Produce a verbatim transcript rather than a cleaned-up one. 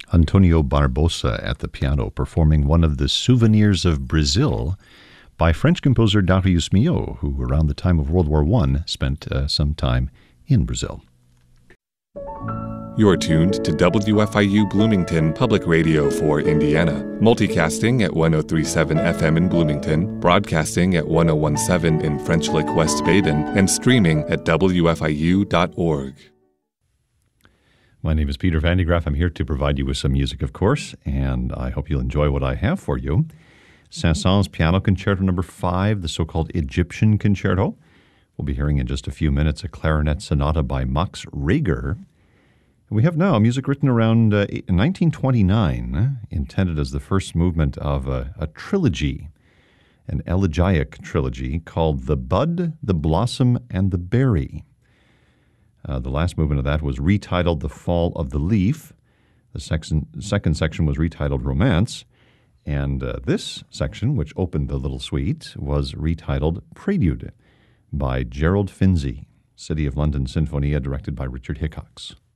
Antonio Barbosa at the piano, performing one of the Souvenirs of Brazil by French composer Darius Milhaud, who around the time of World War One spent uh, some time in Brazil. You're tuned to W F I U Bloomington Public Radio for Indiana, multicasting at one oh three point seven F M in Bloomington, broadcasting at one oh one point seven in French Lick, West Baden, and streaming at W F I U dot org. My name is Peter Van de Graaff. I'm here to provide you with some music, of course, and I hope you'll enjoy what I have for you. Saint-Saëns Piano Concerto Number five, the so-called Egyptian Concerto. We'll be hearing in just a few minutes a clarinet sonata by Max Reger. We have now music written around uh, nineteen twenty-nine, intended as the first movement of a, a trilogy, an elegiac trilogy called The Bud, the Blossom, and the Berry. Uh, the last movement of that was retitled The Fall of the Leaf. The section, second section was retitled Romance. And uh, this section, which opened the little suite, was retitled Prelude by Gerald Finzi, City of London Sinfonia, directed by Richard Hickox.